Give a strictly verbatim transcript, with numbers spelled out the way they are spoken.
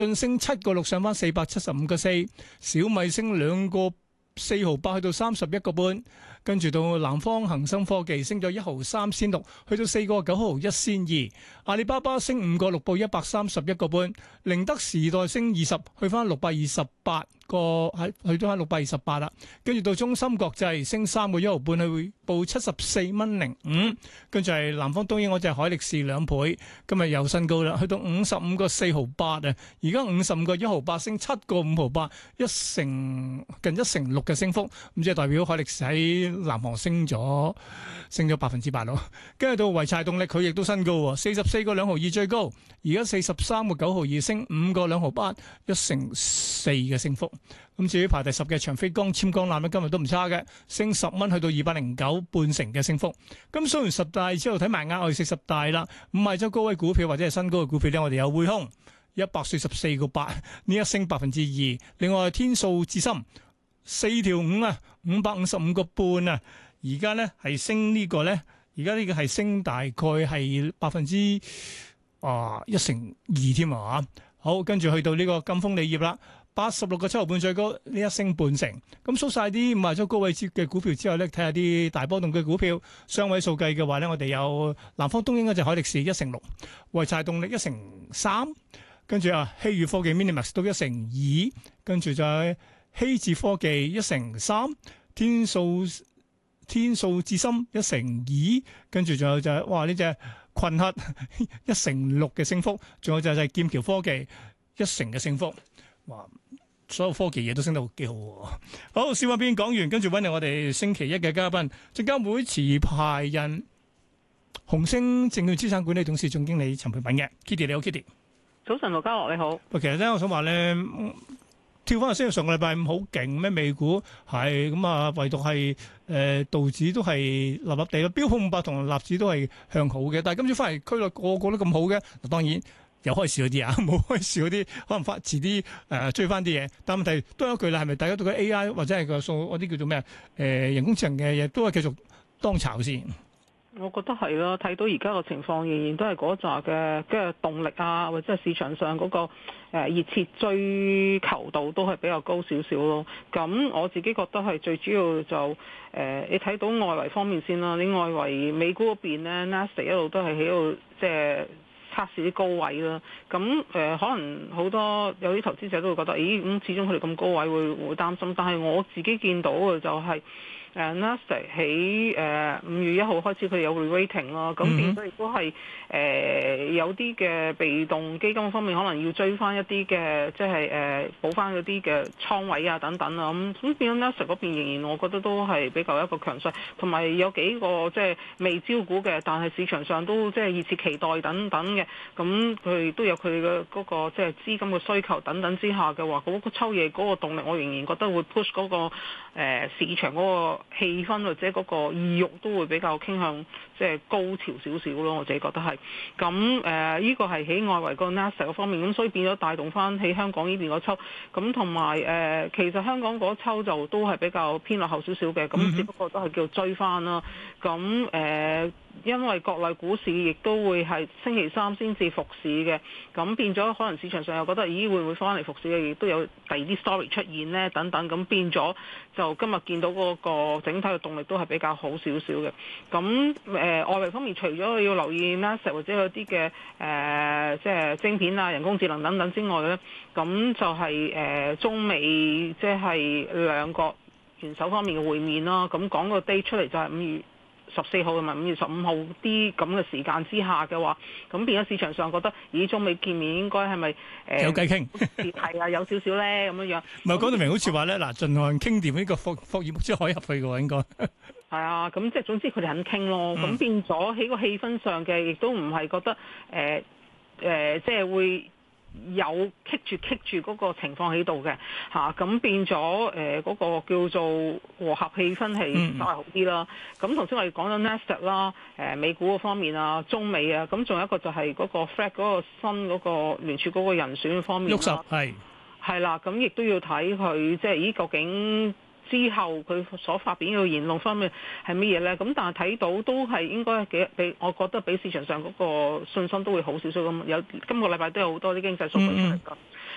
升七個六，上翻四百七十五個四，小米升兩個四毫八，去到三十一個半。跟住到南方恒生科技升咗一毫三仙六，去到四個九毫一仙二。阿里巴巴升五個六，報一百三十一個半。寧德時代升二十，去翻六百二十八個，喺去到翻六百二十八啦。跟住到中芯國際升三個一毫半，去報七十四蚊零五。跟住係南方東英嗰隻海力士兩倍，今日又新高啦，去到五十五個四毫八啊！而家五十五個一毫八，升七個五毫八，一成近一成六嘅升幅，咁即係代表海力士喺南韓升咗升咗百分之八咯。跟住到濰柴動力，佢亦都新高，四十四個兩毫二最高，而家四十三個九毫二，升五個兩毫八，一成四嘅升幅。咁至於排第十嘅長飛光纖光纜咧，今日都唔差嘅，升十蚊，去到二百零九，半成嘅升幅。咁數完十大之後，睇埋額外四十大啦，五賣咗高位股票或者係新高嘅股票咧，我哋有匯控一百四十四個八，呢一升百分之二。另外天數智深四條五啊，五百五十五個半啊，而家咧係升呢個咧，而家呢個係升大概係百分之啊一成二添啊。好，跟住去到呢個金豐利業啦。八十六個七毫半最高，呢一升半成。咁數晒啲賣咗高位接嘅股票之後咧，睇下啲大波動嘅股票，雙位數計嘅話咧，我哋有南方東英嗰隻海力士一成六，濰柴動力一成三，跟住啊希宇科技 Minimax 都一成二，跟住就係希智科技一成三，天數天數智深一成二，跟住仲有就係、是、哇呢隻群核一成六嘅升幅，仲有就係劍橋科技一成嘅升幅，哇！所有科技嘢都升得好幾好喎。好，小話邊講完，跟住揾嚟我哋星期一嘅嘉賓，證監會持牌人紅星證券資產管理董事總經理陳培敏嘅 Kitty， 你好 Kitty。 早晨，羅家樂你好。 喂，其實咧，我想話咧，跳翻去星期上個禮拜五好勁咩？美股係咁啊，唯獨係誒道指都係立立地咯，標普五百同納指都係向好嘅。但係今朝翻嚟區內個個都咁好嘅，嗱當然。有開市嗰啲啊，冇開市嗰啲可能發遲啲誒追翻啲嘢，但問題都有一句啦，係咪大家對個 A I 或者係個數嗰啲叫做咩啊？誒、呃、人工智能嘅嘢都係繼續當炒先。 我覺得係啦，睇到而家個情況仍然都係嗰扎嘅，跟住動力啊，或者係市場上嗰個誒熱切追求度都係比較高少少咯。咁我自己覺得係最主要就誒、呃，你睇到外圍方面先啦，你外圍美股嗰邊咧 Nasdaq 一路都係喺度即係測試啲高位啦，咁誒、呃、可能好多有啲投資者都會覺得，咦咁始終佢哋咁高位會會擔心，但係我自己見到嘅就係、是。誒 Nasdaq 喺誒五月一號開始佢有 re-rating 啦，咁變咗亦都係誒有啲嘅被動基金方面可能要追翻一啲嘅，即係誒補翻嗰啲嘅倉位啊等等啊，咁咁變咗 Nasdaq 嗰邊仍然我覺得都係比較一個強勢，同埋有幾個即係未招股嘅，但係市場上都即係熱切期待等等嘅，咁佢都有佢嘅嗰個即係資金嘅需求等等之下嘅話，嗰、嗰個秋夜嗰個動力我仍然覺得會 push 嗰、嗰個、呃、市場嗰、嗰個。氣氛或者嗰個意欲都會比較傾向即係高潮少少咯，我自己覺得係。咁誒呢個係喺外圍個 Nasdaq 方面，咁所以變咗帶動翻喺香港呢邊嗰抽。咁同埋誒，其實香港嗰抽就都係比較偏落後少少嘅，咁只不過都係叫追翻啦。咁誒、呃，因為國內股市亦都會係星期三先至復市嘅，咁變咗可能市場上又覺得，咦會唔會翻嚟復市嘅？亦都有第二啲 story 出現呢，等等。咁變咗就今日見到嗰個整體嘅動力都係比較好少少嘅。咁誒、呃、外圍方面，除咗要留意 Nasdaq 或者有啲嘅誒即係晶片啊、人工智能等等之外咧，咁就係、是、誒、呃、中美即係兩個元首方面嘅會面啦。咁講個 date 出嚟就係五月十四號同埋五月十五號啲咁嘅時間之下嘅話，咁變咗市場上覺得，咦中美見面應該係咪誒有偈傾？ 係啊，有少少咧咁樣樣。 唔係講到明，好似話咧，嗱，盡量傾掂呢個霍霍爾木茲海峽去嘅喎，應該係啊，咁即係總之佢哋肯傾咯。咁、嗯、變咗喺個氣氛上嘅，亦都唔係覺得誒誒、呃呃，即係會。有棘住棘住嗰個情況喺度嘅嚇，咁、啊、變咗誒嗰個叫做和諧氣氛係稍為好啲啦。咁頭先我哋講咗 Nasdaq 啦，誒美股嗰方面啊，中美啊，咁仲有一個就係嗰個 Fed 嗰個新嗰個聯儲嗰個人選方面啦，係係啦，咁亦都要睇佢即係咦究竟。之後佢所發表嘅言論方面係乜嘢呢？咁但係睇到都係應該幾比，我覺得比市場上嗰個信心都會好少少咁。有今個禮拜都有好多啲經濟數據出嚟㗎。